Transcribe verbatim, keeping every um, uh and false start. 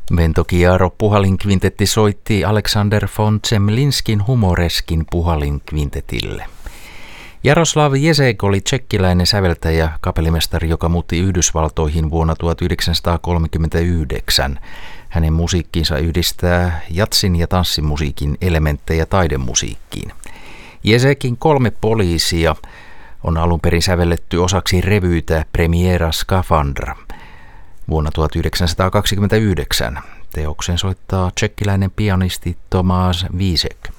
Ventokiaro puhalinkvintetti soitti Aleksander von Zemlinskin humoreskin puhalinkvintetille. Jaroslav Ježek oli tšekkiläinen säveltäjä, kapellimestari, joka muutti Yhdysvaltoihin vuonna tuhatyhdeksänsataakolmekymmentäyhdeksän. Hänen musiikkinsa yhdistää jatsin ja tanssimusiikin elementtejä taidemusiikkiin. Ježekin Kolme poliisia on alun perin sävelletty osaksi revyytä Premiera Skafandra vuonna tuhatyhdeksänsataakaksikymmentäyhdeksän. Teoksen soittaa tšekkiläinen pianisti Tomáš Vízek.